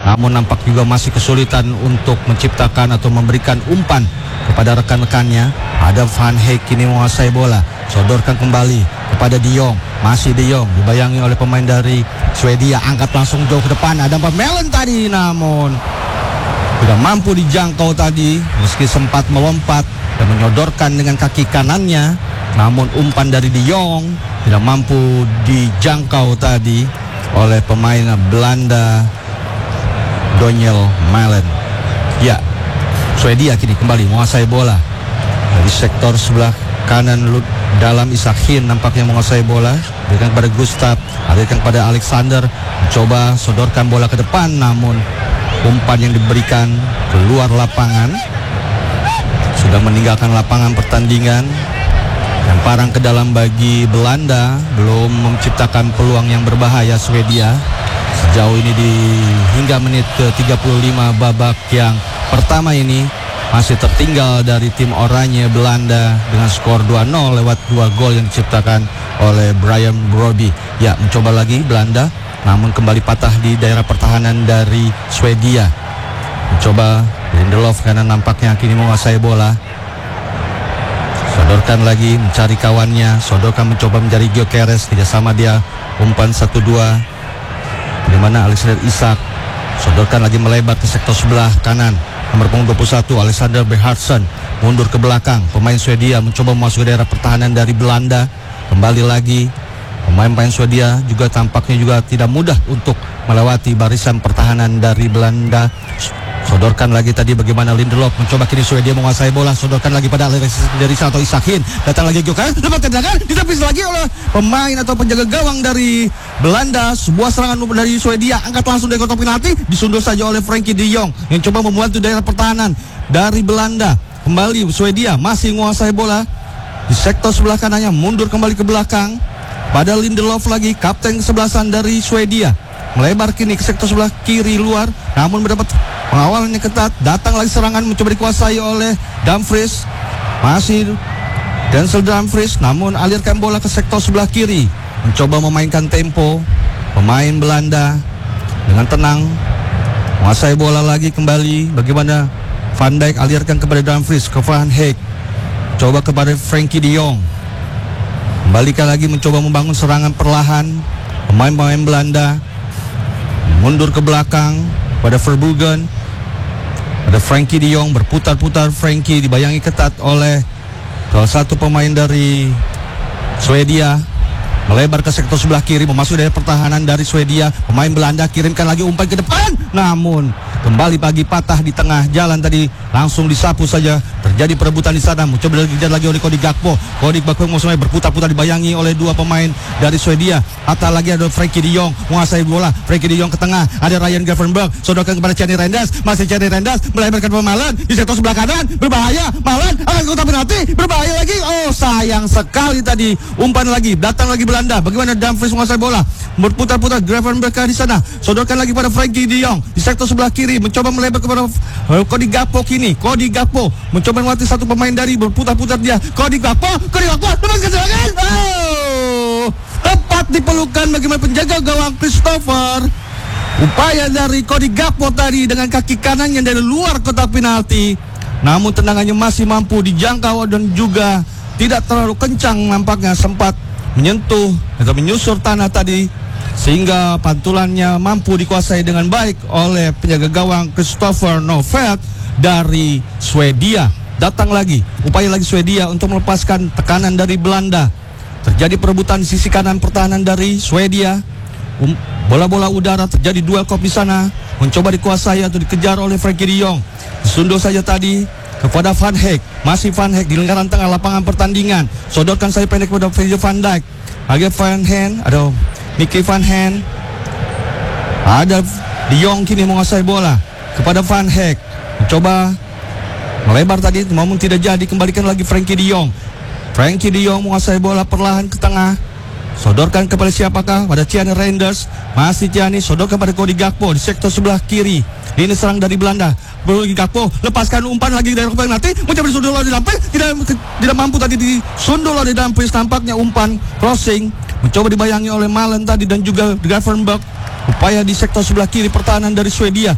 namun nampak juga masih kesulitan untuk menciptakan atau memberikan umpan kepada rekan-rekannya. Ada Van Heek kini menguasai bola, sodorkan kembali kepada De Jong, masih De Jong dibayangi oleh pemain dari Swedia, angkat langsung jauh ke depan. Ada Vermeulen tadi, namun tidak mampu dijangkau tadi, meski sempat melompat dan menyodorkan dengan kaki kanannya, namun umpan dari De Jong tidak mampu dijangkau tadi oleh pemain Belanda Daniel Malen. Ya, Swedia kini kembali menguasai bola dari sektor sebelah kanan dalam. Isahin nampaknya menguasai bola, berikan kepada Gustav, berikan kepada Alexander, mencoba sodorkan bola ke depan, namun umpan yang diberikan keluar lapangan, sudah meninggalkan lapangan pertandingan. Lemparan ke dalam bagi Belanda, belum menciptakan peluang yang berbahaya Swedia sejauh ini hingga menit ke-35 babak yang pertama ini. Masih tertinggal dari tim oranye Belanda dengan skor 2-0 lewat 2 gol yang diciptakan oleh Brian Brobby. Ya, mencoba lagi Belanda, namun kembali patah di daerah pertahanan dari Swedia. Mencoba Lindelof karena nampaknya kini menguasai bola, sodorkan lagi mencari kawannya, sodorkan mencoba mencari Gyökeres, tidak sama dia, umpan 1-2 di mana Alexander Isak sodorkan lagi melebar ke sektor sebelah kanan. Nomor punggung 21 Alexander Berhardsson mundur ke belakang. Pemain Swedia mencoba masuk ke daerah pertahanan dari Belanda. Kembali lagi pemain-pemain Swedia juga tampaknya juga tidak mudah untuk melewati barisan pertahanan dari Belanda. Sodorkan lagi tadi bagaimana Lindelof, mencoba kini Swedia menguasai bola, sodorkan lagi pada Alexander Isak atau Isahin, datang lagi Gyökeres, lepas tendangan ditepis lagi oleh pemain atau penjaga gawang dari Belanda. Sebuah serangan dari Swedia, angkat langsung dari kotak penalti, disundur saja oleh Frenkie De Jong yang coba membantu daerah pertahanan dari Belanda. Kembali Swedia masih menguasai bola di sektor sebelah kanannya, mundur kembali ke belakang pada Lindelof lagi, kapten kesebelasan dari Swedia, melebar kini ke sektor sebelah kiri luar, namun mendapat pengawalannya ketat. Datang lagi serangan mencoba dikuasai oleh Dumfries, masih Denzel Dumfries, namun alirkan bola ke sektor sebelah kiri, mencoba memainkan tempo. Pemain Belanda dengan tenang menguasai bola lagi kembali. Bagaimana Van Dijk, alirkan kepada Dumfries, ke Van Heek, coba kepada Frenkie De Jong, kembalikan lagi mencoba membangun serangan perlahan. Pemain-pemain Belanda mundur ke belakang pada Verbruggen, pada Frenkie De Jong, berputar-putar Frenkie, dibayangi ketat oleh salah satu pemain dari Swedia, melebar ke sektor sebelah kiri, memasuki dari pertahanan dari Swedia. Pemain Belanda kirimkan lagi umpan ke depan, namun kembali pagi patah di tengah jalan tadi, langsung disapu saja. Terjadi perebutan di sana, mencoba dikejar lagi oleh Cody Gakpo. Cody Gakpo mulai berputar-putar, dibayangi oleh dua pemain dari Swedia. Atas lagi ada Frenkie De Jong menguasai bola. Frenkie De Jong ke tengah, ada Ryan Gravenberch, sodorkan kepada Thierry Reinders, masih Thierry Reinders melebarkan ke Malen di sektor sebelah kanan, berbahaya. Malen akan kotak penalti, berbahaya lagi. Oh, sayang sekali tadi, umpan lagi, datang lagi Belanda. Bagaimana Dumfries menguasai bola, berputar-putar Gravenberch di sana, sodorkan lagi pada Frenkie De Jong di sektor sebelah kiri, mencoba melebar kepada Cody Gakpo kini. Cody Gakpo mencoba melewati satu pemain dari, berputar-putar dia. Cody Gakpo, lepaskan serangan. Oh, tepat dipelukan bagaimana penjaga gawang Christopher. Upaya dari Cody Gakpo tadi dengan kaki kanannya dari luar kotak penalti, namun tendangannya masih mampu dijangkau dan juga tidak terlalu kencang, nampaknya sempat menyentuh atau menyusur tanah tadi, sehingga pantulannya mampu dikuasai dengan baik oleh penjaga gawang Christopher Novak dari Swedia. Datang lagi, upaya lagi Swedia untuk melepaskan tekanan dari Belanda. Terjadi perebutan di sisi kanan pertahanan dari Swedia. Bola-bola udara, terjadi duel kop di sana, mencoba dikuasai atau dikejar oleh Frenkie De Jong. Disunduh saja tadi kepada Van Heek, masih Van Heek di lingkaran tengah lapangan pertandingan, sodorkan saya pendek kepada Virgil van Dijk. Lagi Van Hen, ada Mickey Van Hen, ada De Jong kini menguasai bola kepada Van Heek, mencoba melebar tadi, namun tidak jadi. Kembalikan lagi Frenkie De Jong. Frenkie De Jong menguasai bola perlahan ke tengah, sodorkan kepada siapakah? Pada Thierry Reinders, masih Thierry, sodorkan pada Cody Gakpo di sektor sebelah kiri. Ini serang dari Belanda. Cody Gakpo lepaskan umpan lagi dari kotak penalti, mencoba disundul oleh Dumfries, tidak mampu tadi disundul oleh Dumfries. Tampaknya umpan crossing, mencoba dibayangi oleh Malen tadi dan juga Gravenberch. Upaya di sektor sebelah kiri pertahanan dari Swedia,